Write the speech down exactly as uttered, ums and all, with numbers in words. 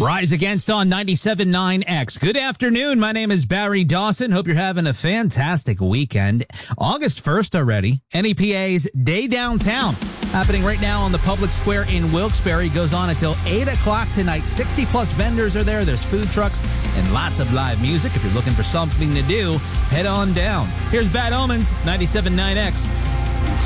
Rise Against on ninety-seven point nine X. Good afternoon. My name is Barry Dawson. Hope you're having a fantastic weekend. August first already. N E P A's Day Downtown happening right now on the public square in Wilkes-Barre. Goes on until eight o'clock tonight. sixty plus vendors are there. There's food trucks and lots of live music. If you're looking for something to do, head on down. Here's Bad Omens, ninety-seven point nine X.